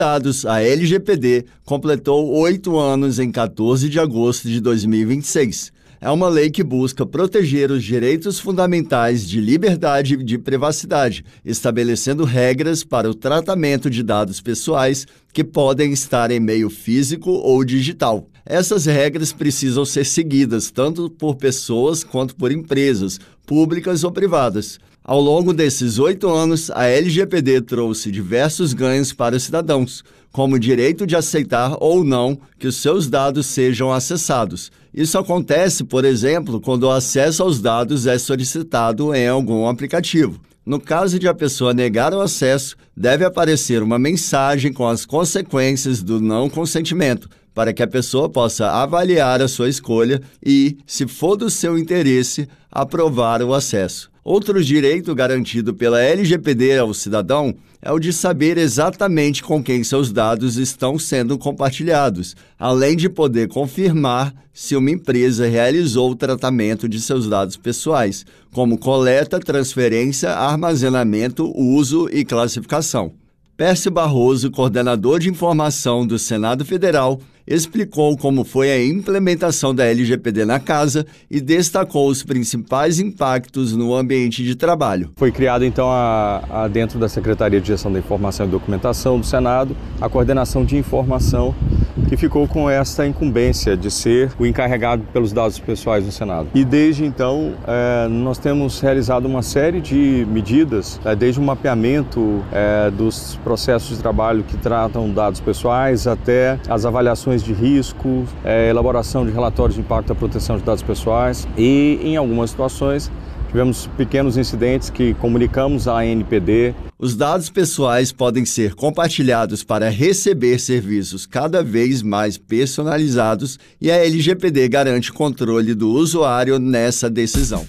Dados, a LGPD completou 8 anos em 14 de agosto de 2026. É uma lei que busca proteger os direitos fundamentais de liberdade e de privacidade, estabelecendo regras para o tratamento de dados pessoais que podem estar em meio físico ou digital. Essas regras precisam ser seguidas tanto por pessoas quanto por empresas, públicas ou privadas. Ao longo desses 8 anos, a LGPD trouxe diversos ganhos para os cidadãos, como o direito de aceitar ou não que os seus dados sejam acessados. Isso acontece, por exemplo, quando o acesso aos dados é solicitado em algum aplicativo. No caso de a pessoa negar o acesso, deve aparecer uma mensagem com as consequências do não consentimento, para que a pessoa possa avaliar a sua escolha e, se for do seu interesse, aprovar o acesso. Outro direito garantido pela LGPD ao cidadão é o de saber exatamente com quem seus dados estão sendo compartilhados, além de poder confirmar se uma empresa realizou o tratamento de seus dados pessoais, como coleta, transferência, armazenamento, uso e classificação. Pércio Barroso, coordenador de informação do Senado Federal, explicou como foi a implementação da LGPD na casa e destacou os principais impactos no ambiente de trabalho. Foi criada, então, dentro da Secretaria de Gestão da Informação e Documentação do Senado, a coordenação de informação, que ficou com esta incumbência de ser o encarregado pelos dados pessoais do Senado. E desde então, nós temos realizado uma série de medidas, desde o mapeamento dos processos de trabalho que tratam dados pessoais até as avaliações de risco, elaboração de relatórios de impacto da proteção de dados pessoais e, em algumas situações, tivemos pequenos incidentes que comunicamos à ANPD. Os dados pessoais podem ser compartilhados para receber serviços cada vez mais personalizados e a LGPD garante controle do usuário nessa decisão.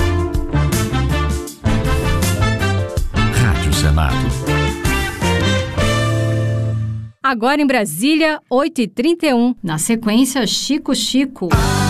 Rádio Senado. Agora em Brasília, 8h31. Na sequência, Chico Chico.